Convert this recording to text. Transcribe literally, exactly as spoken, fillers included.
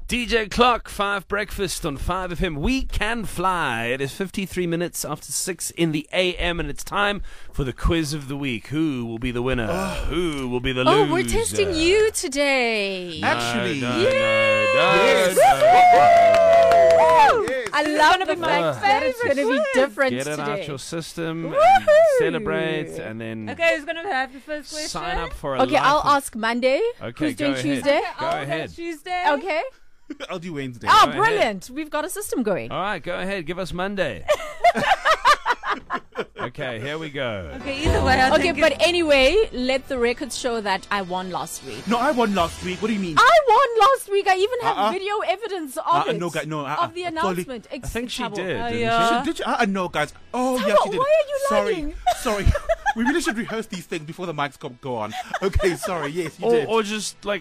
D J Clock, five Breakfast on five F M. We can fly. It is fifty-three minutes after six in the A M, and it's time for the quiz of the week. Who will be the winner? Oh. Who will be the loser? Oh, we're testing you today. No, Actually, no, yes. no, no, Yes. no, no. Yes. I love the be my fact that it's going to be different Get it today. out your system, and Woohoo. celebrate, and then Okay, who's gonna have the first question? sign up for a Okay, life I'll of- ask Monday. Okay, Who's go doing ahead. Tuesday? Okay, Go I'll have ahead. Tuesday. Okay. I'll do Wednesday. Oh, Go brilliant. We've got a system going. All right, go ahead. Give us Monday. Okay, here we go. Okay, either way, I Okay, think but anyway, let the records show that I won last week. No, I won last week. What do you mean? I won last week. I even have Uh-uh. video evidence of Uh-uh, it. no, guy- no, uh-uh. of the Fully- announcement. I think she did. Oh, didn't yeah. She- did you? Uh, no, guys. Oh, Tell yeah, her, she did. why are you sorry, lying? sorry. We really should rehearse these things before the mics go, go on. Okay, sorry. Yes, you Or, did. or just like